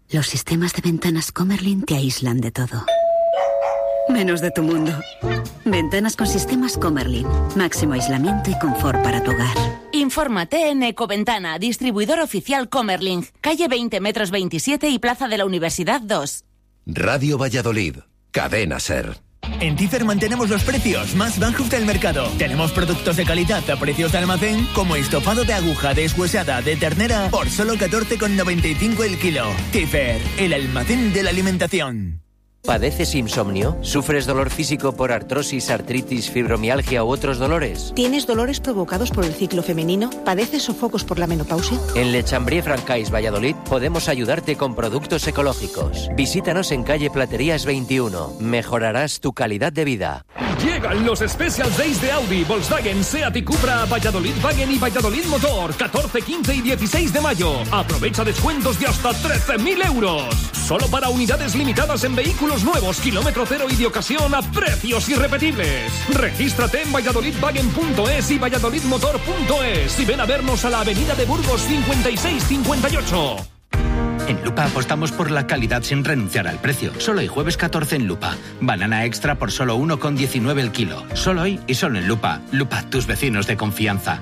Los sistemas de ventanas Comerlin te aíslan de todo, menos de tu mundo. Ventanas con sistemas Comerlin. Máximo aislamiento y confort para tu hogar. Infórmate en Ecoventana, distribuidor oficial Comerlin, calle 20 metros 27 y Plaza de la Universidad 2. Radio Valladolid, Cadena SER. En Tizer mantenemos los precios más bajos del mercado. Tenemos productos de calidad a precios de almacén, como estofado de aguja deshuesada de ternera por solo 14,95 el kilo. Tizer, el almacén de la alimentación. ¿Padeces insomnio? ¿Sufres dolor físico por artrosis, artritis, fibromialgia u otros dolores? ¿Tienes dolores provocados por el ciclo femenino? ¿Padeces sofocos por la menopausia? En Le Chambrier-Francais, Valladolid, podemos ayudarte con productos ecológicos. Visítanos en calle Platerías 21. Mejorarás tu calidad de vida. Llegan los Special Days de Audi, Volkswagen, Seat y Cupra, Valladolid Wagen y Valladolid Motor, 14, 15 y 16 de mayo. Aprovecha descuentos de hasta 13.000 euros. Solo para unidades limitadas en vehículos nuevos, kilómetro cero y de ocasión a precios irrepetibles. Regístrate en valladolidwagen.es y valladolidmotor.es y ven a vernos a la avenida de Burgos 5658. En Lupa apostamos por la calidad sin renunciar al precio. Solo hoy jueves 14 en Lupa. Banana extra por solo 1,19 el kilo. Solo hoy y solo en Lupa. Lupa, tus vecinos de confianza.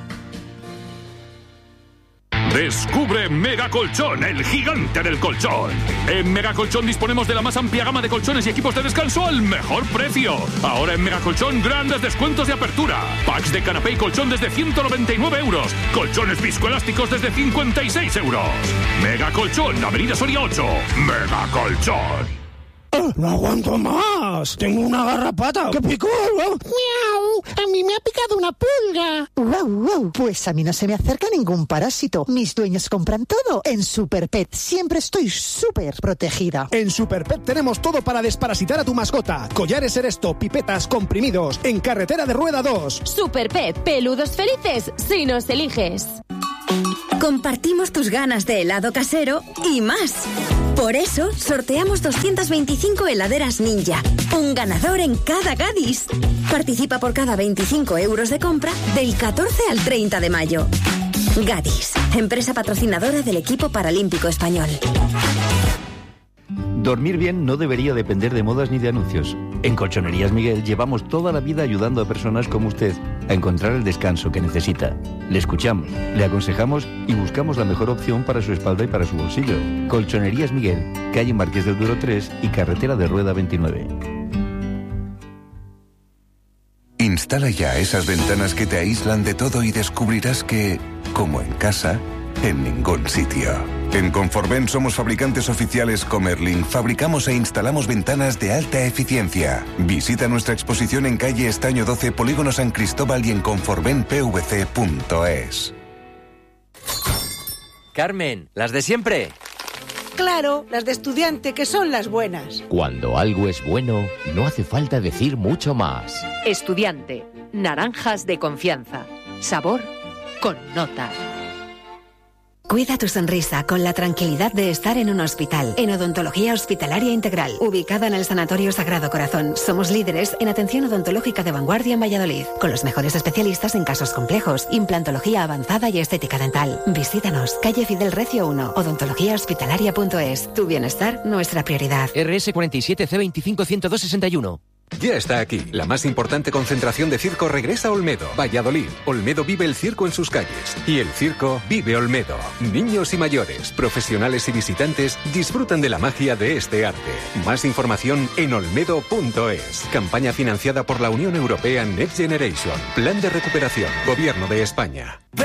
Descubre Mega Colchón, el gigante del colchón. En Mega Colchón disponemos de la más amplia gama de colchones y equipos de descanso al mejor precio. Ahora en Mega Colchón, grandes descuentos de apertura. Packs de canapé y colchón desde 199 euros. Colchones viscoelásticos desde 56 euros. Mega Colchón, Avenida Soria 8. Mega Colchón. ¡No aguanto más! ¡Tengo una garrapata! ¡Qué picor! ¡Miau! ¡A mí me ha picado una pulga! ¡Wow! Pues a mí no se me acerca ningún parásito. Mis dueños compran todo en Superpet. Siempre estoy súper protegida. En Superpet tenemos todo para desparasitar a tu mascota. Collares Eresto, pipetas, comprimidos. En Carretera de Rueda 2. Superpet, peludos felices si nos eliges. Compartimos tus ganas de helado casero y más. Por eso, sorteamos 225 heladeras Ninja. Un ganador en cada Gadis. Participa por cada 25 euros de compra del 14 al 30 de mayo. Gadis, empresa patrocinadora del equipo paralímpico español. Dormir bien no debería depender de modas ni de anuncios. En Colchonerías Miguel llevamos toda la vida ayudando a personas como usted a encontrar el descanso que necesita. Le escuchamos, le aconsejamos y buscamos la mejor opción para su espalda y para su bolsillo. Colchonerías Miguel, calle Marqués del Duero 3 y Carretera de Rueda 29. Instala ya esas ventanas que te aíslan de todo y descubrirás que, como en casa, en ningún sitio. En Conforven somos fabricantes oficiales Comerlin. Fabricamos e instalamos ventanas de alta eficiencia. Visita nuestra exposición en calle Estaño 12, Polígono San Cristóbal y en conforvenpvc.es. Carmen, ¿las de siempre? Claro, las de estudiante, que son las buenas. Cuando algo es bueno, no hace falta decir mucho más. Estudiante, naranjas de confianza. Sabor con nota. Cuida tu sonrisa con la tranquilidad de estar en un hospital. En Odontología Hospitalaria Integral, ubicada en el Sanatorio Sagrado Corazón, somos líderes en atención odontológica de vanguardia en Valladolid, con los mejores especialistas en casos complejos, implantología avanzada y estética dental. Visítanos, calle Fidel Recio 1, odontologíahospitalaria.es. Tu bienestar, nuestra prioridad. RS 47 C25 10261. Ya está aquí. La más importante concentración de circo regresa a Olmedo, Valladolid. Olmedo vive el circo en sus calles. Y el circo vive Olmedo. Niños y mayores, profesionales y visitantes disfrutan de la magia de este arte. Más información en olmedo.es. Campaña financiada por la Unión Europea Next Generation. Plan de recuperación. Gobierno de España.